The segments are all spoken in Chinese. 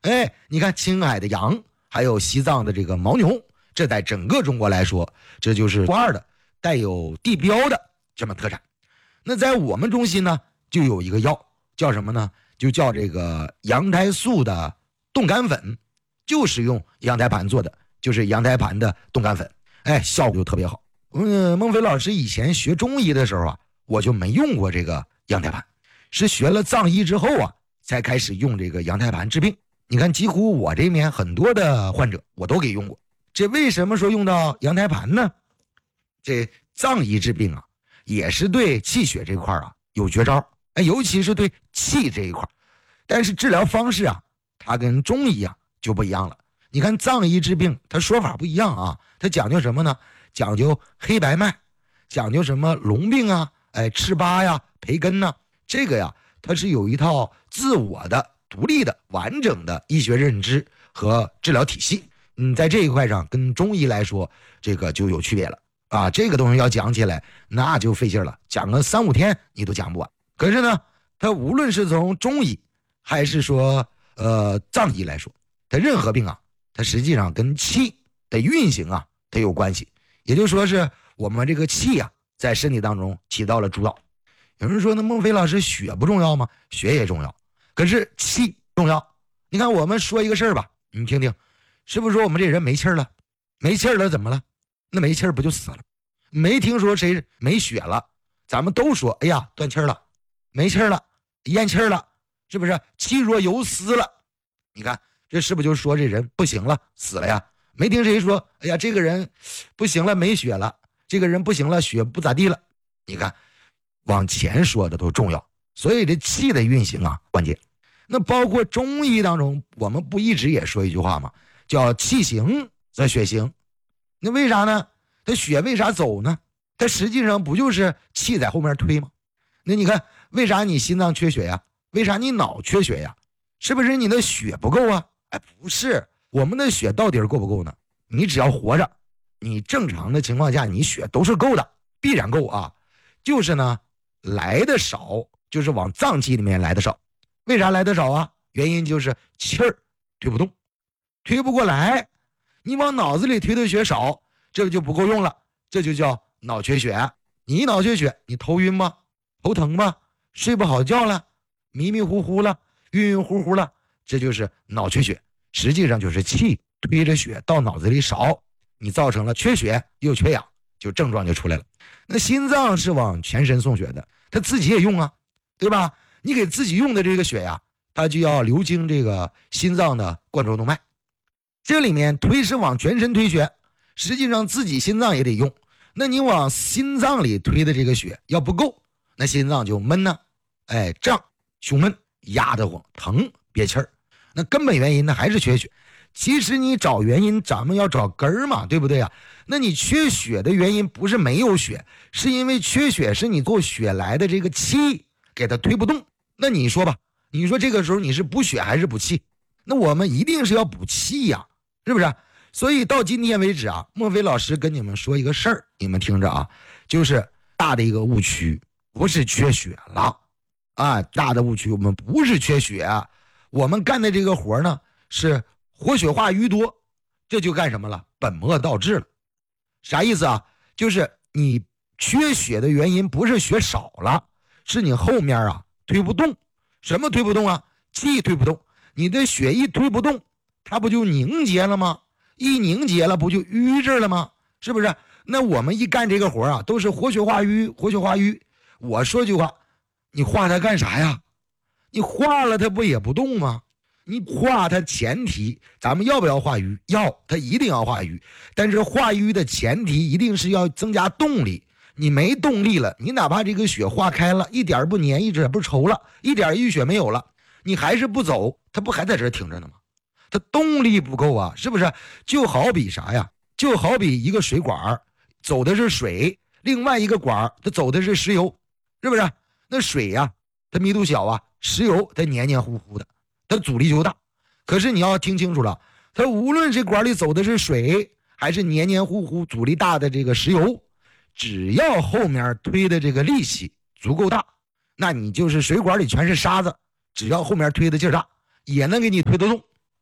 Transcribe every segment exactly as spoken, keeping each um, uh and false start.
哎，你看青海的羊，还有西藏的这个牦牛，这在整个中国来说，这就是初二的带有地标的这么特产。那在我们中心呢，就有一个药叫什么呢？就叫这个羊胎素的冻干粉，就是用羊胎盘做的，就是羊胎盘的冻干粉，哎，效果就特别好。嗯，孟非老师以前学中医的时候啊，我就没用过这个羊胎盘，是学了藏医之后啊，才开始用这个羊胎盘治病。你看，几乎我这边很多的患者我都给用过。这为什么说用到羊胎盘呢？这藏医治病啊，也是对气血这块啊有绝招，哎，尤其是对气这一块。但是治疗方式啊，它跟中医啊就不一样了。你看藏医治病，它说法不一样啊，它讲究什么呢？讲究黑白脉，讲究什么龙病啊，哎，赤巴呀，培根呐、啊，这个呀，它是有一套自我的、独立的、完整的医学认知和治疗体系。嗯，在这一块上跟中医来说，这个就有区别了啊。这个东西要讲起来，那就费劲了，讲个三五天你都讲不完。可是呢，它无论是从中医还是说呃藏医来说，它任何病啊，它实际上跟气的运行啊，它有关系。也就是说是我们这个气啊，在身体当中起到了主导。有人说那孟非老师血不重要吗？血也重要，可是气重要。你看我们说一个事儿吧，你听听，是不是说我们这人没气儿了？没气儿了怎么了？那没气儿不就死了？没听说谁没血了，咱们都说哎呀断气儿了，没气儿了，咽气儿了，是不是气若游丝了？你看这是不是就说这人不行了，死了呀？没听谁说哎呀这个人不行了，没血了，这个人不行了，血不咋地了。你看往前说的都重要，所以这气的运行啊关键。那包括中医当中，我们不一直也说一句话吗？叫气行则血行。那为啥呢？它血为啥走呢？它实际上不就是气在后面推吗？那你看为啥你心脏缺血呀？为啥你脑缺血呀？是不是你的血不够啊？哎，不是，我们的血到底够不够呢？你只要活着，你正常的情况下你血都是够的，必然够啊。就是呢来的少，就是往脏器里面来的少。为啥来的少啊？原因就是气儿推不动，推不过来。你往脑子里推的血少，这就不够用了，这就叫脑缺血。你一脑缺血，你头晕吗？头疼吗？睡不好觉了？迷迷糊糊了？晕晕乎乎了？这就是脑缺血，实际上就是气推着血到脑子里少，你造成了缺血又缺氧，就症状就出来了。那心脏是往全身送血的，它自己也用啊，对吧？你给自己用的这个血呀，它就要流经这个心脏的冠状动脉，这里面推是往全身推血，实际上自己心脏也得用。那你往心脏里推的这个血要不够，那心脏就闷呢，哎，胀、胸闷、压得慌、疼、憋气儿。那根本原因呢还是缺血。其实你找原因，咱们要找根儿嘛，对不对啊？那你缺血的原因不是没有血，是因为缺血是你做血来的这个气给它推不动。那你说吧，你说这个时候你是补血还是补气？那我们一定是要补气呀，是不是？所以到今天为止啊，孟非老师跟你们说一个事儿，你们听着啊，就是大的一个误区，不是缺血了啊，大的误区，我们不是缺血，我们干的这个活呢是活血化瘀多，这就干什么了？本末倒置了。啥意思啊？就是你缺血的原因不是血少了，是你后面啊推不动。什么推不动啊？气推不动。你的血一推不动，它不就凝结了吗？一凝结了不就瘀着了吗？是不是？那我们一干这个活啊，都是活血化瘀，活血化瘀。我说句话，你化它干啥呀？你化了它不也不动吗？你化它前提，咱们要不要化瘀？要，它一定要化瘀。但是化瘀的前提一定是要增加动力。你没动力了，你哪怕这个血化开了，一点不粘，一点不稠了，一点淤血没有了，你还是不走，它不还在这停着呢吗？它动力不够啊，是不是？就好比啥呀？就好比一个水管走的是水，另外一个管它走的是石油，是不是？那水呀，它密度小啊，石油它黏黏糊糊的，它阻力就大。可是你要听清楚了，它无论这管里走的是水还是黏黏糊糊阻力大的这个石油，只要后面推的这个力气足够大，那你就是水管里全是沙子，只要后面推的劲儿大，也能给你推得动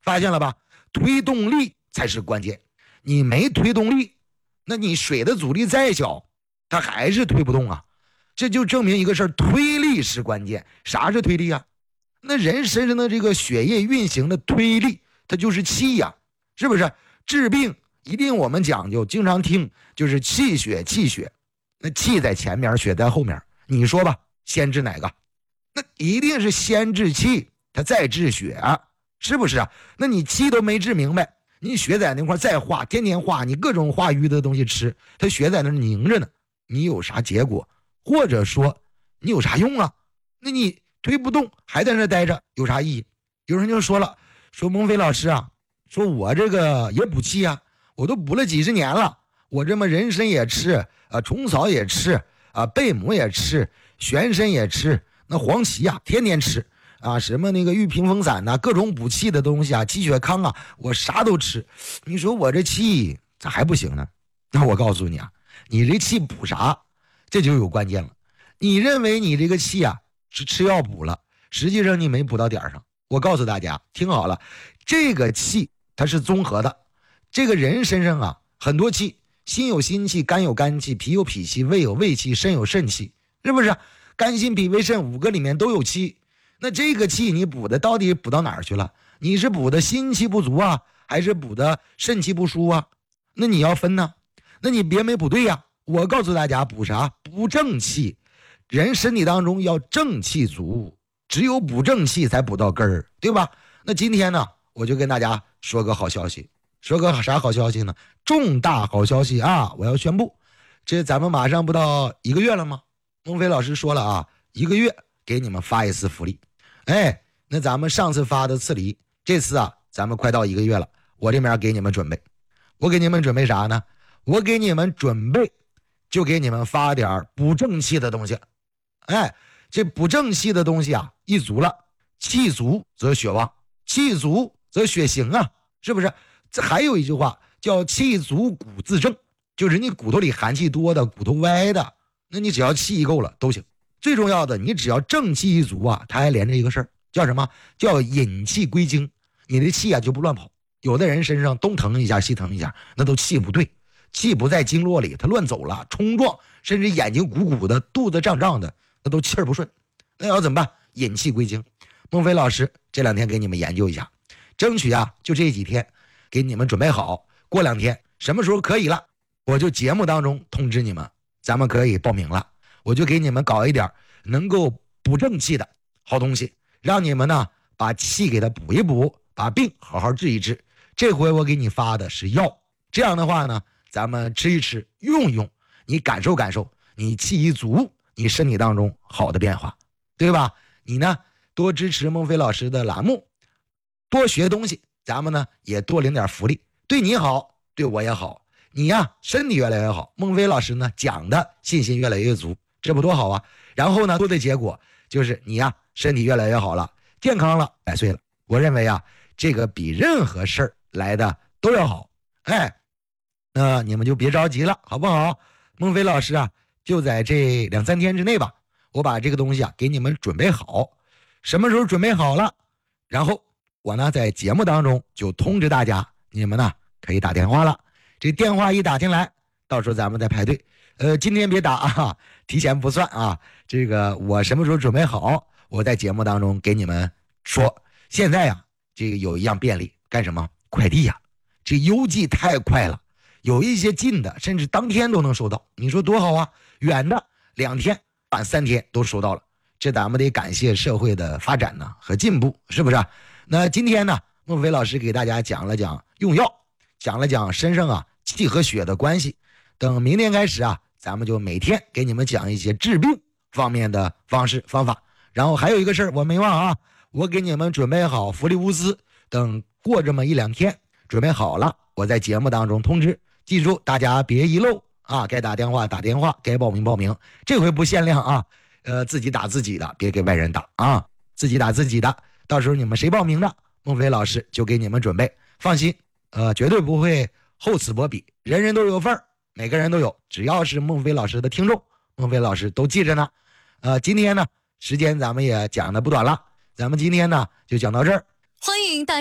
发现了吧？推动力才是关键，你没推动力，那你水的阻力再小，它还是推不动啊。这就证明一个事儿，推力是关键。啥是推力啊？那人身上的这个血液运行的推力，它就是气呀、啊，是不是？治病一定我们讲究，经常听就是气血气血，那气在前面，血在后面，你说吧，先治哪个？那一定是先治气，它再治血啊，是不是啊？那你气都没治明白，你血在那块再化，天天化，你各种化瘀的东西吃，它血在那凝着呢，你有啥结果？或者说你有啥用啊？那你推不动，还在那待着，有啥意义？有人就说了，说孟非老师啊，说我这个也补气啊，我都补了几十年了，我这么人参也吃啊，虫草也吃啊，贝母也吃，玄参也吃，那黄芪啊天天吃啊，什么那个玉屏风散呐、啊，各种补气的东西啊，气血康啊，我啥都吃。你说我这气咋还不行呢？那我告诉你啊，你这气补啥？这就有关键了。你认为你这个气啊是吃药补了，实际上你没补到点上。我告诉大家，听好了，这个气它是综合的。这个人身上啊很多气，心有心气，肝有肝气，脾有脾气，胃有胃气，肾有肾气，是不是？肝心脾胃肾五个里面都有气。那这个气你补的到底补到哪儿去了？你是补的心气不足啊，还是补的肾气不舒啊？那你要分呢，那你别没补对呀、啊。我告诉大家，补啥？补正气。人身体当中要正气足，只有补正气才补到根儿，对吧？那今天呢，我就跟大家说个好消息。说个啥好消息呢？重大好消息啊！我要宣布，这咱们马上不到一个月了吗？孟非老师说了啊，一个月给你们发一次福利。哎，那咱们上次发的次梨，这次啊，咱们快到一个月了，我这边给你们准备。我给你们准备啥呢？我给你们准备就给你们发点补正气的东西。哎，这补正气的东西啊，一足了，气足则血旺，气足则血行啊，是不是？这还有一句话叫气足骨自正，就是你骨头里寒气多的，骨头歪的，那你只要气一够了都行。最重要的，你只要正气一足啊，它还连着一个事儿，叫什么？叫引气归经，你的气啊就不乱跑。有的人身上东疼一下西疼一下，那都气不对，气不在经络里，他乱走了，冲撞，甚至眼睛鼓鼓的，肚子胀胀的，那都气儿不顺。那要怎么办？引气归经。孟非老师这两天给你们研究一下，争取啊就这几天给你们准备好，过两天什么时候可以了，我就节目当中通知你们，咱们可以报名了。我就给你们搞一点能够补正气的好东西，让你们呢把气给它补一补，把病好好治一治。这回我给你发的是药，这样的话呢，咱们吃一吃，用一用，你感受感受，你气一足，你身体当中好的变化，对吧？你呢多支持孟非老师的栏目，多学东西，咱们呢也多领点福利，对你好，对我也好，你呀身体越来越好，孟非老师呢讲的信心越来越足，这不多好啊？然后呢，多的结果就是你呀身体越来越好了，健康了，百岁了。我认为啊，这个比任何事儿来的都要好。哎，那你们就别着急了，好不好？孟非老师啊，就在这两三天之内吧，我把这个东西啊给你们准备好。什么时候准备好了，然后我呢在节目当中就通知大家，你们呢可以打电话了。这电话一打进来，到时候咱们再排队。呃，今天别打啊，提前不算啊。这个我什么时候准备好，我在节目当中给你们说。现在呀、啊，这个有一样便利，干什么？快递呀、啊，这邮寄太快了，有一些近的甚至当天都能收到，你说多好啊！远的两天、晚三天都收到了，这咱们得感谢社会的发展呢和进步，是不是？那今天呢，孟非老师给大家讲了讲用药，讲了讲身上啊气和血的关系。等明天开始啊，咱们就每天给你们讲一些治病方面的方式方法。然后还有一个事儿我没忘啊，我给你们准备好福利物资，等过这么一两天准备好了，我在节目当中通知。记住大家别遗漏啊，该打电话打电话，该报名报名，这回不限量啊，呃，自己打自己的，别给外人打啊，自己打自己的。到时候你们谁报名的，孟非老师就给你们准备，放心，呃，绝对不会厚此薄彼，人人都有份儿，每个人都有，只要是孟非老师的听众，孟非老师都记着呢。呃，今天呢，时间咱们也讲的不短了，咱们今天呢就讲到这儿。 欢迎大家。